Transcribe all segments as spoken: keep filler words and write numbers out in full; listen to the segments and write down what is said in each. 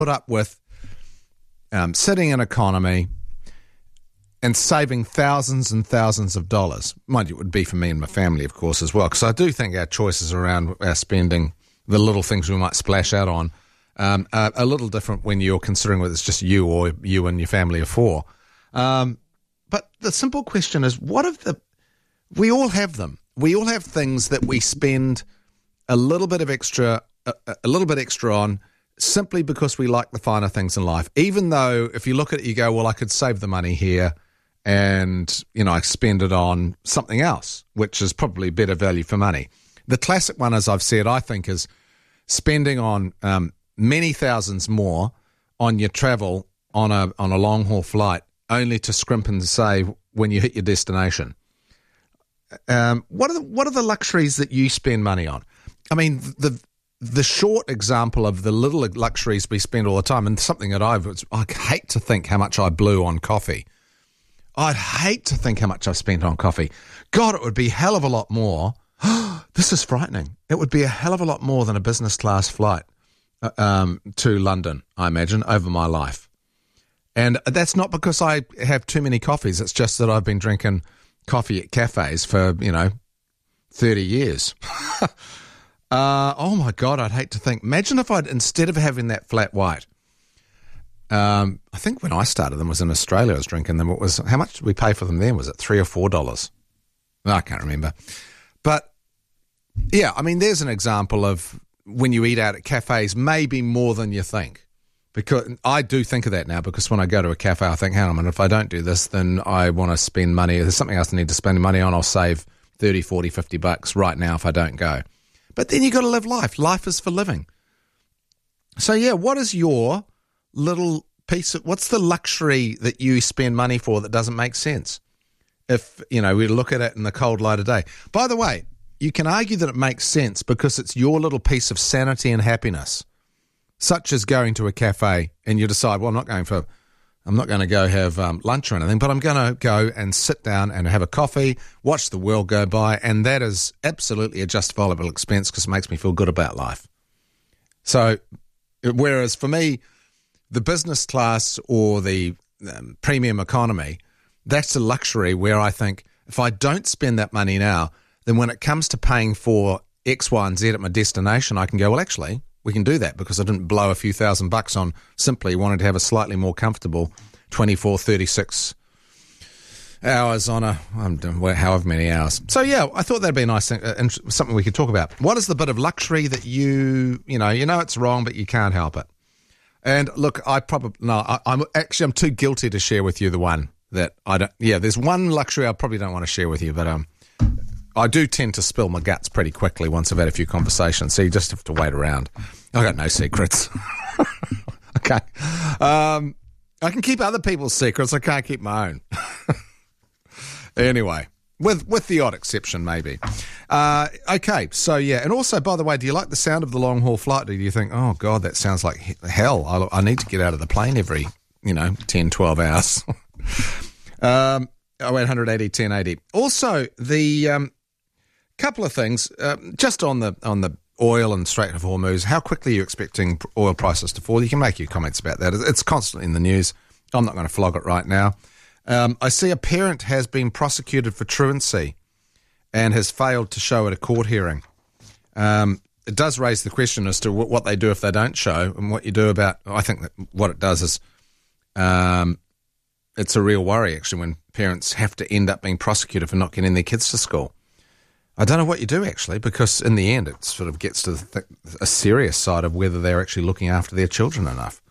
put up with um, sitting in economy and saving thousands and thousands of dollars. Mind you, it would be for me and my family, of course, as well, because I do think our choices around our spending, the little things we might splash out on, um, are a little different when you're considering whether it's just you or you and your family of four. Um, but the simple question is, what if the... We all have them. We all have things that we spend a little bit of extra, a, a little bit extra on, simply because we like the finer things in life. Even though, if you look at it, you go, well, I could save the money here, and you know, I spend it on something else, which is probably better value for money. The classic one, as I've said, I think, is spending on um, many thousands more on your travel on a on a long haul flight, only to scrimp and save when you hit your destination. Um, what are the, what are the luxuries that you spend money on? I mean, the the short example of the little luxuries we spend all the time, and something that I've, I hate to think how much I blew on coffee. I'd hate to think how much I've spent on coffee. God, it would be a hell of a lot more. This is frightening. It would be a hell of a lot more than a business class flight uh, um, to London, I imagine, over my life. And that's not because I have too many coffees. It's just that I've been drinking coffee at cafes for, you know, thirty years. uh, oh, my God, I'd hate to think. Imagine if I'd, instead of having that flat white, um, I think when I started them was in Australia, I was drinking them. It was, how much did we pay for them then? Was it three or four dollars? I can't remember. But, yeah, I mean, there's an example of when you eat out at cafes, maybe more than you think. Because I do think of that now, because when I go to a cafe, I think, hang on a minute, if I don't do this, then I want to spend money. There's something else I need to spend money on. I'll save thirty, forty, fifty bucks right now if I don't go. But then you got to live life. Life is for living. So, yeah, what is your little piece of, what's the luxury that you spend money for that doesn't make sense? If, you know, we look at it in the cold light of day. By the way, you can argue that it makes sense because it's your little piece of sanity and happiness. Such as going to a cafe and you decide, well, I'm not going for, I'm not going to go have um, lunch or anything, but I'm going to go and sit down and have a coffee, watch the world go by, and that is absolutely a justifiable expense because it makes me feel good about life. So, whereas for me, the business class or the um, premium economy, that's a luxury where I think if I don't spend that money now, then when it comes to paying for X, Y, and Z at my destination, I can go, well, actually, we can do that because I didn't blow a few thousand bucks on simply wanting to have a slightly more comfortable twenty-four, thirty-six hours on a, I'm doing however many hours. So, yeah, I thought that'd be a nice thing, uh, something we could talk about. What is the bit of luxury that you, you know, you know it's wrong, but you can't help it? And look, I probably, no, I, I'm actually, I'm too guilty to share with you the one that I don't, yeah, there's one luxury I probably don't want to share with you, but, um, I do tend to spill my guts pretty quickly once I've had a few conversations, so you just have to wait around. I've got no secrets. Okay. Um, I can keep other people's secrets. I can't keep my own. Anyway, with with the odd exception, maybe. Uh, okay, so yeah. And also, by the way, do you like the sound of the long-haul flight? Do you think, oh, God, that sounds like hell. I, I need to get out of the plane every, you know, ten, twelve hours. um, oh eight hundred eighty ten eighty. Also, the... Um, couple of things, uh, just on the on the oil and Strait of Hormuz, how quickly are you expecting oil prices to fall? You can make your comments about that. It's constantly in the news. I'm not going to flog it right now. Um, I see a parent has been prosecuted for truancy and has failed to show at a court hearing. Um, it does raise the question as to what they do if they don't show and what you do about, I think that what it does is um, it's a real worry, actually, when parents have to end up being prosecuted for not getting their kids to school. I don't know what you do, actually, because in the end it sort of gets to the th- a serious side of whether they're actually looking after their children enough.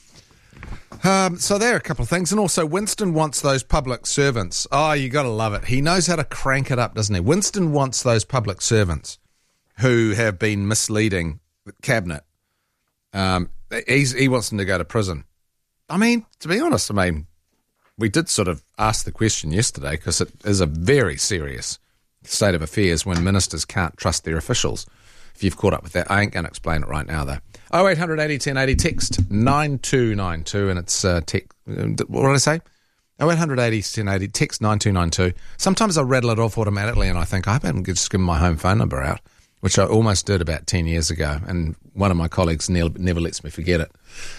Um, so there are a couple of things. And also, Winston wants those public servants. Oh, you got to love it. He knows how to crank it up, doesn't he? Winston wants those public servants who have been misleading the cabinet. Um, he's, he wants them to go to prison. I mean, to be honest, I mean, we did sort of ask the question yesterday because it is a very serious state of affairs when ministers can't trust their officials. If you've caught up with that, I ain't going to explain it right now, though. oh eight hundred eighty ten eighty, text nine two nine two, and it's uh, tech, what did I say? oh eight hundred eighty ten eighty, text nine two nine two. Sometimes I rattle it off automatically and I think, I haven't just given my home phone number out, which I almost did about ten years ago, and one of my colleagues never, never lets me forget it.